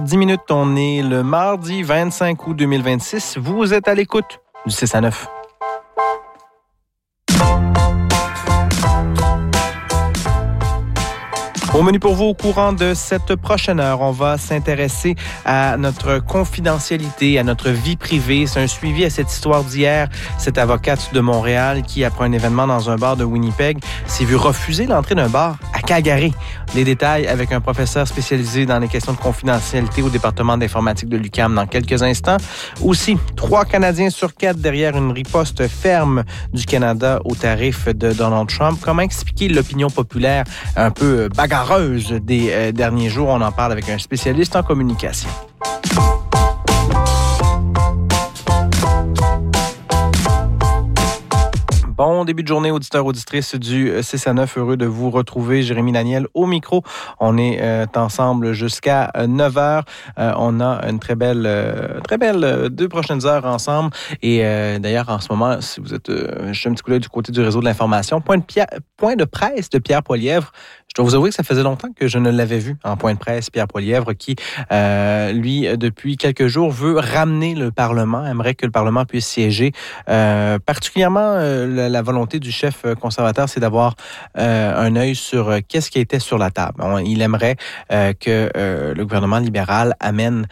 10 minutes, on est le mardi 25 août 2026. Vous êtes à l'écoute du 6 à 9. Au menu pour vous, au courant de cette prochaine heure, on va s'intéresser à notre confidentialité, à notre vie privée. C'est un suivi à cette histoire d'hier. Cette avocate de Montréal qui, après un événement dans un bar de Winnipeg, s'est vue refuser l'entrée d'un bar à Calgary. Les détails avec un professeur spécialisé dans les questions de confidentialité au département d'informatique de l'UQAM dans quelques instants. Aussi, 3 Canadiens sur 4 derrière une riposte ferme du Canada aux tarifs de Donald Trump. Comment expliquer l'opinion populaire un peu bagarreuse des derniers jours? On en parle avec un spécialiste en communication. Bon début de journée, auditeurs, auditrices du 6 à 9. Heureux de vous retrouver. Jérémy Daniel au micro. On est ensemble jusqu'à 9 heures. On a une très belle 2 prochaines heures ensemble. Et d'ailleurs, en ce moment, si vous êtes juste un petit coup d'œil du côté du réseau de l'information, point de presse de Pierre Poilièvre. Je dois vous avouer que ça faisait longtemps que je ne l'avais vu en point de presse, Pierre Poilièvre, qui, lui, depuis quelques jours, veut ramener le Parlement, aimerait que le Parlement puisse siéger. Particulièrement, la volonté du chef conservateur, c'est d'avoir un œil sur qu'est-ce qui était sur la table. Il aimerait que le gouvernement libéral amène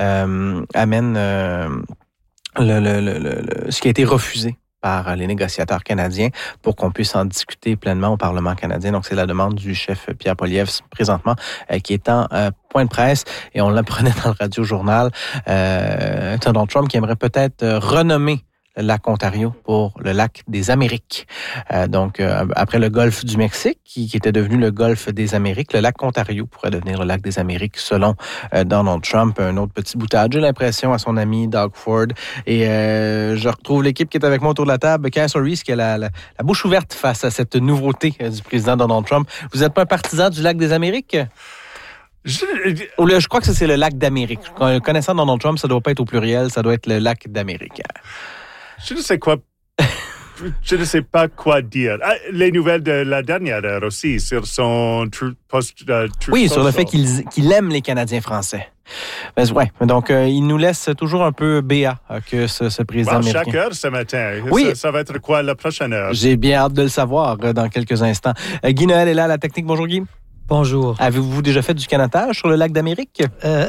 ce qui a été refusé par les négociateurs canadiens pour qu'on puisse en discuter pleinement au Parlement canadien. Donc, c'est la demande du chef Pierre Poilievre présentement qui est en point de presse et on l'apprenait dans le radio-journal. Donald Trump qui aimerait peut-être renommer le lac Ontario pour le lac des Amériques. Donc, après le golfe du Mexique, qui était devenu le golfe des Amériques, le lac Ontario pourrait devenir le lac des Amériques, selon Donald Trump. Un autre petit boutade, j'ai l'impression, à son ami Doug Ford. Et je retrouve l'équipe qui est avec moi autour de la table. Castle Reese, qui a la bouche ouverte face à cette nouveauté du président Donald Trump. Vous n'êtes pas un partisan du lac des Amériques? Je crois que c'est le lac d'Amérique. Connaissant Donald Trump, ça ne doit pas être au pluriel, ça doit être le lac d'Amérique. Je ne sais pas quoi dire. Les nouvelles de la dernière heure aussi sur son post. Oui, sur le fait qu'il aime les Canadiens français. Ouais, donc il nous laisse toujours un peu béat que ce président américain. Chaque heure ce matin. Oui. Ça va être quoi la prochaine heure? J'ai bien hâte de le savoir dans quelques instants. Guy Noël est là à la technique. Bonjour Guy. Bonjour. Avez-vous déjà fait du canotage sur le lac d'Amérique?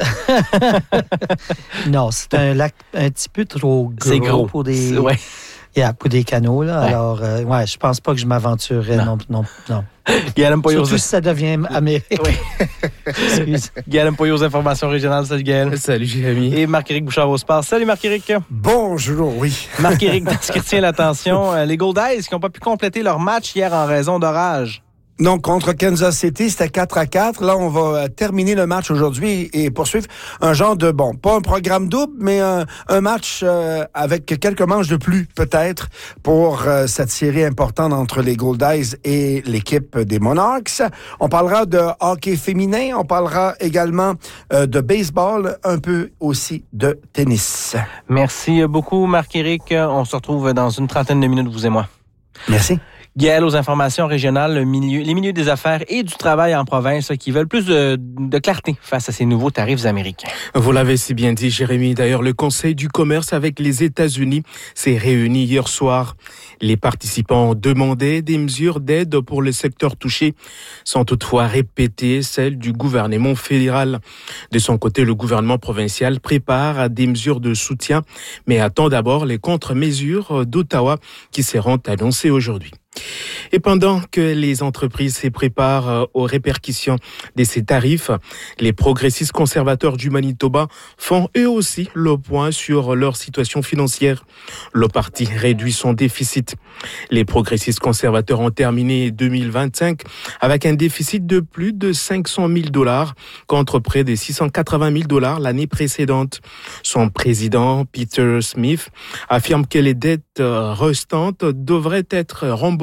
Non, c'est un lac un petit peu trop gros. C'est gros. Pour des, ouais. pour des canots. Là. Ouais. Alors, je pense pas que je m'aventurerais. Non. Surtout si ça devient Amérique. Oui. Excuse. Guillaume Poyo aux informations régionales. Salut Guillaume. Salut Jérémy. Et Marc-Éric Bouchard au sport. Salut Marc-Éric. Bonjour, oui. Marc-Éric, dans ce qui retient l'attention, les Goldies qui n'ont pas pu compléter leur match hier en raison d'orage. Donc, contre Kansas City, c'était 4-4. Là, on va terminer le match aujourd'hui et poursuivre un genre de, pas un programme double, mais un match avec quelques manches de plus, peut-être, pour cette série importante entre les Goldies et l'équipe des Monarchs. On parlera de hockey féminin, on parlera également de baseball, un peu aussi de tennis. Merci beaucoup, Marc-Éric. On se retrouve dans une trentaine de minutes, vous et moi. Merci. Gaël, aux informations régionales, les milieux des affaires et du travail en province qui veulent plus de clarté face à ces nouveaux tarifs américains. Vous l'avez si bien dit, Jérémy. D'ailleurs, le Conseil du commerce avec les États-Unis s'est réuni hier soir. Les participants ont demandé des mesures d'aide pour le secteur touché, sans toutefois répéter celles du gouvernement fédéral. De son côté, le gouvernement provincial prépare des mesures de soutien, mais attend d'abord les contre-mesures d'Ottawa qui seront annoncées aujourd'hui. Et pendant que les entreprises se préparent aux répercussions de ces tarifs, les progressistes conservateurs du Manitoba font eux aussi le point sur leur situation financière. Le parti réduit son déficit. Les progressistes conservateurs ont terminé 2025 avec un déficit de plus de 500 000 $ contre près de 680 000 $ l'année précédente. Son président, Peter Smith, affirme que les dettes restantes devraient être remboursées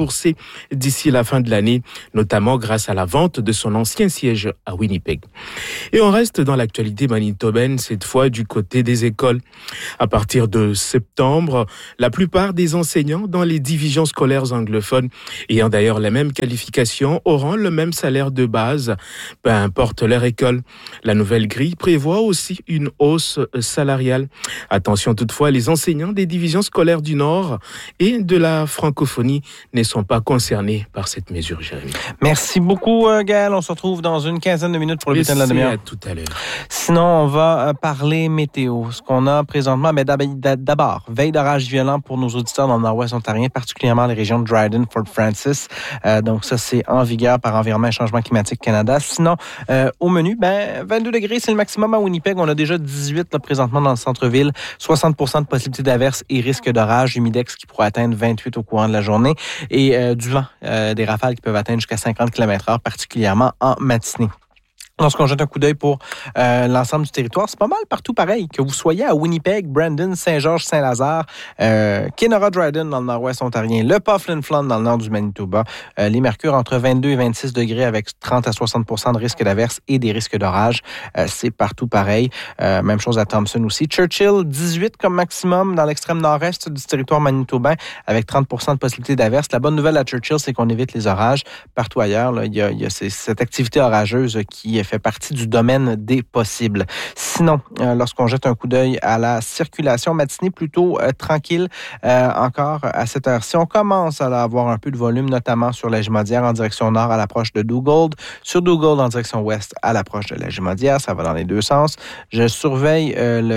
rembourser d'ici la fin de l'année, notamment grâce à la vente de son ancien siège à Winnipeg. Et on reste dans l'actualité manitobaine, cette fois du côté des écoles. À partir de septembre, la plupart des enseignants dans les divisions scolaires anglophones, ayant d'ailleurs la même qualification, auront le même salaire de base, peu importe leur école. La nouvelle grille prévoit aussi une hausse salariale. Attention toutefois, les enseignants des divisions scolaires du Nord et de la francophonie ne sont pas concernés par cette mesure, Jérémy. Merci beaucoup, Gaël. On se retrouve dans une quinzaine de minutes pour le bulletin de la demi-heure. À tout à l'heure. Sinon, on va parler météo. Ce qu'on a présentement, mais d'abord, veille d'orage violent pour nos auditeurs dans le nord-ouest ontarien, particulièrement les régions de Dryden, Fort Francis. Donc ça, c'est en vigueur par Environnement et Changement climatique Canada. Sinon, au menu, 22 degrés, c'est le maximum à Winnipeg. On a déjà 18 là, présentement dans le centre-ville. 60% de possibilité d'averse et risque d'orage. Humidex qui pourrait atteindre 28 au courant de la journée. Et du vent, des rafales qui peuvent atteindre jusqu'à 50 km/h, particulièrement en matinée. Lorsqu'on jette un coup d'œil pour l'ensemble du territoire, c'est pas mal partout pareil. Que vous soyez à Winnipeg, Brandon, Saint-Georges, Saint-Lazare, Kenora, Dryden dans le nord-ouest ontarien, le Pufflin Flon dans le nord du Manitoba, les mercures entre 22 et 26 degrés avec 30 à 60% de risque d'averse et des risques d'orage. C'est partout pareil. Même chose à Thompson aussi. Churchill, 18 comme maximum dans l'extrême nord-est du territoire manitobain avec 30% de possibilité d'averse. La bonne nouvelle à Churchill, c'est qu'on évite les orages. Partout ailleurs, là, il y a cette activité orageuse qui fait partie du domaine des possibles. Sinon, lorsqu'on jette un coup d'œil à la circulation matinée, plutôt tranquille encore à cette heure-ci. On commence à avoir un peu de volume, notamment sur la Jumadière en direction nord à l'approche de Dugald, sur Dugald en direction ouest à l'approche de la Jumadière. Ça va dans les deux sens. Je surveille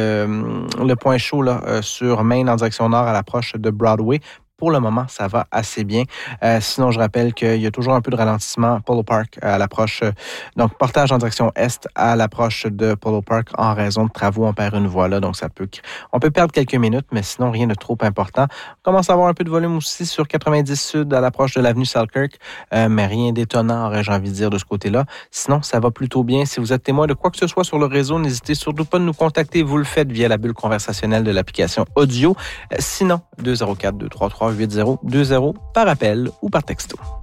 le point chaud là, sur Main en direction nord à l'approche de Broadway. Pour le moment, ça va assez bien. Sinon, je rappelle qu'il y a toujours un peu de ralentissement Polo Park à l'approche. Donc, portage en direction est à l'approche de Polo Park en raison de travaux. On perd une voie là, donc on peut perdre quelques minutes, mais sinon, rien de trop important. On commence à avoir un peu de volume aussi sur 90 Sud à l'approche de l'avenue Selkirk, mais rien d'étonnant, aurais-je envie de dire, de ce côté-là. Sinon, ça va plutôt bien. Si vous êtes témoin de quoi que ce soit sur le réseau, n'hésitez surtout pas de nous contacter. Vous le faites via la bulle conversationnelle de l'application audio. Sinon, 204-233-8020 par appel ou par texto.